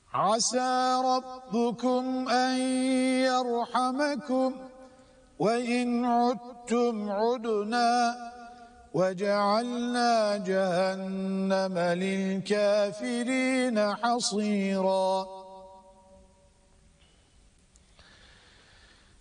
عسى ربكم أن يرحمكم وإن عدتم عدنا وجعلنا جهنم للكافرين حصيراً.